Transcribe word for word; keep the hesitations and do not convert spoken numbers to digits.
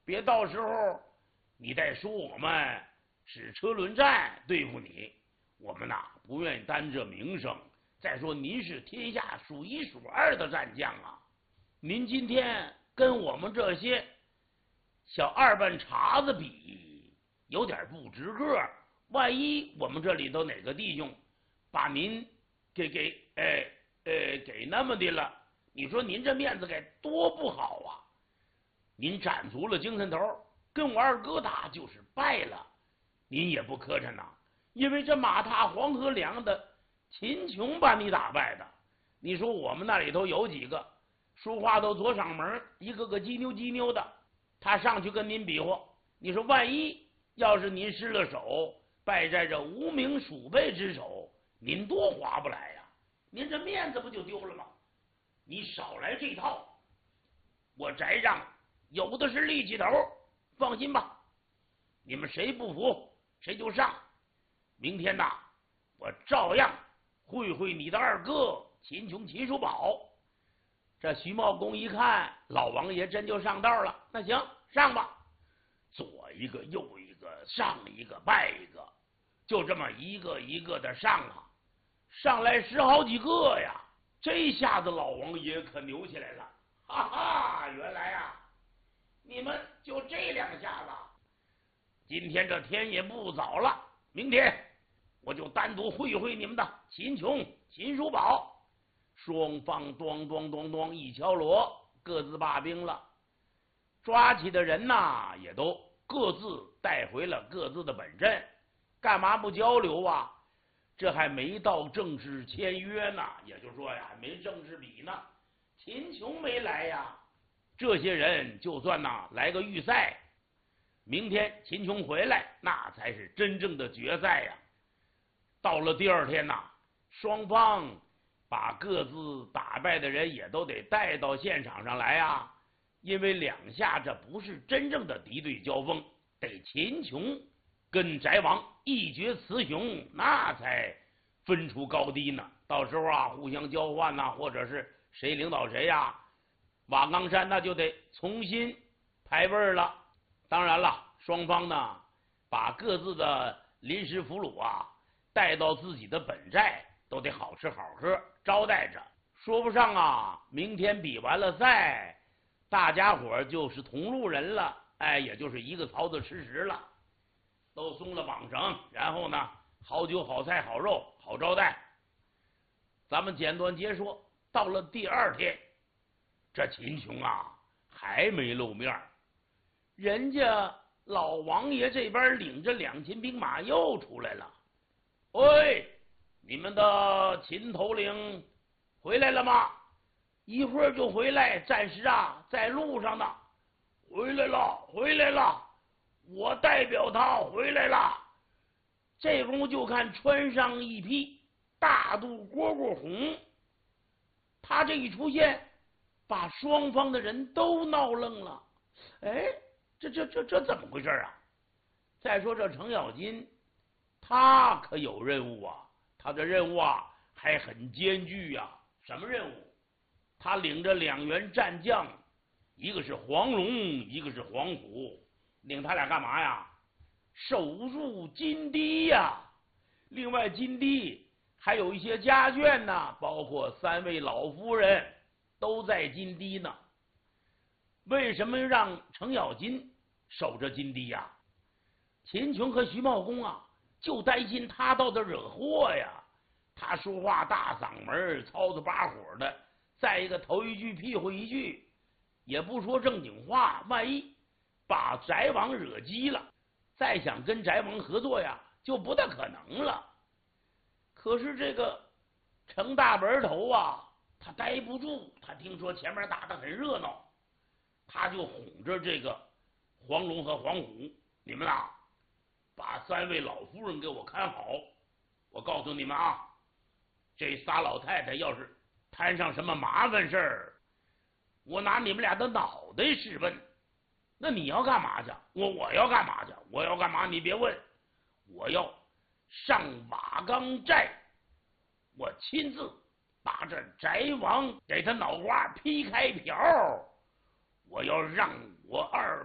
别到时候你再说我们使车轮战对付你，我们呐不愿意担这名声。再说您是天下数一数二的战将啊，您今天跟我们这些小二半茬子比，有点不值个。万一我们这里头哪个弟兄把您给给哎哎给那么的了，你说您这面子该多不好啊！您攒足了精神头跟我二哥打，就是败了，您也不磕碜呐。因为这马踏黄河两岸的秦琼把你打败的，你说我们那里头有几个说话都左嗓门，一个个鸡妞鸡妞的，他上去跟您比划，你说万一要是您失了手，败在这无名鼠辈之手，您多划不来呀！您这面子不就丢了吗？你少来这套，我翟让有的是力气头，放心吧，你们谁不服谁就上。明天呐，我照样会会你的二哥秦琼秦叔宝。这徐茂公一看老王爷真就上道了，那行上吧，左一个右一个，上一个败一个，就这么一个一个的上啊，上来十好几个呀！这下子老王爷可牛起来了，哈哈！原来啊，你们就这两下子。今天这天也不早了，明天我就单独会会你们的秦琼、秦叔宝。双方咚咚咚咚一敲锣，各自罢兵了。抓起的人呐，也都各自带回了各自的本镇。干嘛不交流啊？这还没到正式签约呢，也就是说呀，还没正式比呢。秦琼没来呀，这些人就算呐来个预赛，明天秦琼回来，那才是真正的决赛呀。到了第二天呐，双方把各自打败的人也都得带到现场上来啊，因为两下这不是真正的敌对交锋，得秦琼跟翟王一决雌雄，那才分出高低呢。到时候啊，互相交换呐、啊，或者是谁领导谁呀、啊，瓦岗山那就得重新排位了。当然了，双方呢把各自的临时俘虏啊带到自己的本寨，都得好吃好喝招待着。说不上啊，明天比完了赛，大家伙就是同路人了，哎，也就是一个槽子吃食了，都松了绑绳，然后呢，好酒好菜好肉好招待。咱们简短截说，到了第二天，这秦琼啊还没露面，人家老王爷这边领着两千兵马又出来了。喂，你们的秦头领回来了吗？一会儿就回来，暂时啊在路上呢。回来了，回来了，我代表他回来了。这功夫就看穿上一匹大肚蝈蝈红，他这一出现，把双方的人都闹愣了。哎，这这这这怎么回事啊？再说这程咬金，他可有任务啊，他的任务啊还很艰巨呀、啊。什么任务？他领着两员战将，一个是黄龙，一个是黄虎，领他俩干嘛呀？守住金堤呀。另外金堤还有一些家眷呢，包括三位老夫人都在金堤呢。为什么让程咬金守着金堤呀？秦琼和徐茂公啊就担心他到这惹祸呀。他说话大嗓门，操着把火的，再一个头一句屁股一句，也不说正经话，万一把翟王惹急了，再想跟翟王合作呀就不大可能了。可是这个程大门头啊他待不住，他听说前面打得很热闹，他就哄着这个黄龙和黄虎，你们啊把三位老夫人给我看好，我告诉你们啊，这仨老太太要是摊上什么麻烦事儿，我拿你们俩的脑袋试问。那你要干嘛去？我我要干嘛去？我要干嘛？你别问，我要上瓦岗寨，我亲自把这翟王给他脑瓜劈开瓢，我要让我二